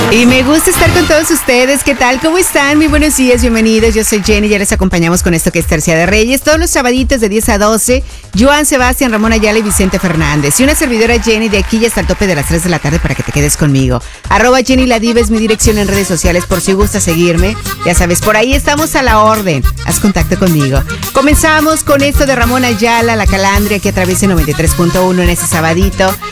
Y me gusta estar con todos ustedes. ¿Qué tal? ¿Cómo están? Muy buenos días, bienvenidos. Yo soy Jenny, ya les acompañamos con esto que es Tercia de Reyes. Todos los sabaditos de 10 a 12, Joan Sebastián, Ramón Ayala y Vicente Fernández. Y una servidora Jenny de aquí ya hasta el tope de las 3 de la tarde para que te quedes conmigo. @Jenny la Diva es mi dirección en redes sociales por si gusta seguirme. Ya sabes, por ahí estamos a la orden. Haz contacto conmigo. Comenzamos con esto de Ramón Ayala, La Calandria, que atraviesa 93.1 en ese sabadito.